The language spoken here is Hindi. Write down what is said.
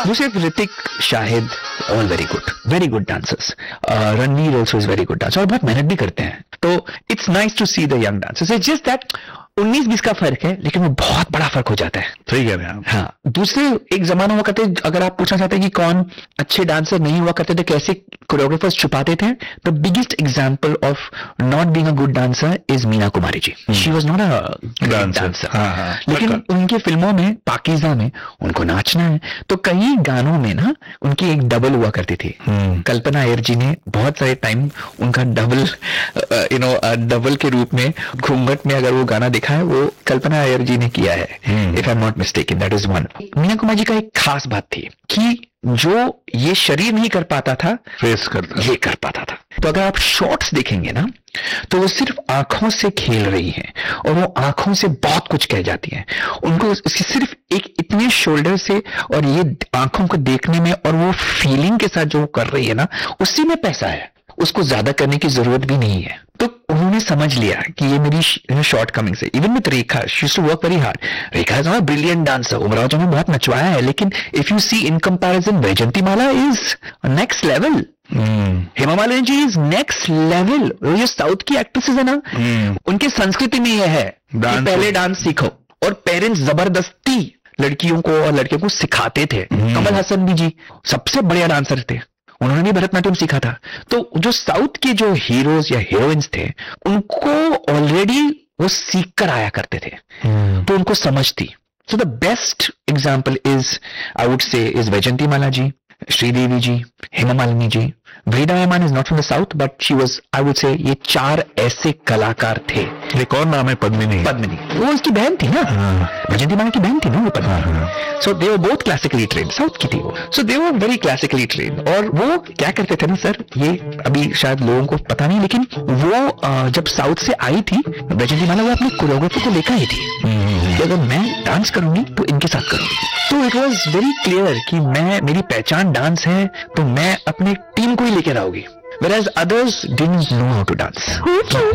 दूसरे Hrithik, Shahid, all very good dancers. Ranveer also is very good dancer और बहुत मेहनत भी करते हैं. तो it's nice to see the young dancers. It's just that 19-20 का फर्क है, लेकिन वो बहुत बड़ा फर्क हो जाता है. सही कह रहे हैं आप. हाँ, दूसरे एक जमाना हुआ करते, अगर आप पूछना चाहते हैं कि कौन अच्छे डांसर नहीं हुआ करते थे, कैसे कोरियोग्राफर्स छुपाते थे, the biggest example of not being a good dancer is Meena Kumari ji. She was not a dancer, लेकिन उनकी फिल्मों में, पाकीज़ा में उनको नाचना है. तो कई गानों में ना उनकी एक डबल हुआ करती थी. कल्पना अय्यर जी ने बहुत सारे टाइम उनका डबल के रूप में घूंघट में अगर वो गाना दिखा है, वो कल्पना अय्यर जी ने किया है. If I am not mistaken, that is one. Meena Kumari ji का एक खास बात थी कि जो ये शरीर नहीं कर पाता था, फेस करता, ये कर पाता था. तो अगर आप शॉट्स देखेंगे ना, तो वो सिर्फ आंखों से खेल रही हैं और वो आंखों से बहुत कुछ कह जाती हैं. उनको सिर्फ एक इतने शोल्डर से और ये आंखों को देखने में और वो फीलिंग के साथ जो कर रही है ना, उसी में पैसा है. उसको ज्यादा करने की जरूरत भी नहीं है. तो उन्होंने समझ लिया कि ये मेरी शॉर्ट कमिंग से. Even with Rekha, she used to work very hard. Rekha is not a brilliant dancer. Umrao ने बहुत नचवाया है, लेकिन if you see in comparison, Vyjayanthimala is next level. Hema Malini ji is next level. ये साउथ की एक्ट्रेसेस है ना, उनकी संस्कृति में यह है कि पहले डांस सीखो. और पेरेंट्स जबरदस्ती लड़कियों को और लड़कियों को सिखाते थे. कमल हसन भी जी सबसे बढ़िया डांसर थे, उन्होंने भी भरतनाट्यम सीखा था. तो जो साउथ के जो हीरोज या हीरोइंस थे, उनको ऑलरेडी वो सीख कर आया करते थे, तो उनको समझ थी. So the best example is, I would say, is Vyjayanthimala ji, Sridevi ji, Hema Malini ji. Waheeda Rehman is not from the south, but she was, I would say, ये 4 ऐसे कलाकार थे. एक और नाम है पद्मिनी. वो उसकी बहन थी ना, वैजंतीमाला की बहन थी ना वो पद्मिनी. सो दे were both classically trained. South की थी वो. सो दे वर वेरी क्लासिकली ट्रेन्ड. और वो क्या करते थे ना सर, ये अभी शायद लोगों को पता नहीं, लेकिन वो जब साउथ से आई थी वैजंतीमाला, वो अपने कोरियोग्राफर को लेकर आई थी कि अगर मैं डांस करूंगी तो इनके साथ करूंगी. तो इट वॉज वेरी क्लियर कि मेरी पहचान डांस है, तो मैं अपने टीम को ही लेकर आऊंगी. Whereas others didn't know how to dance. Who came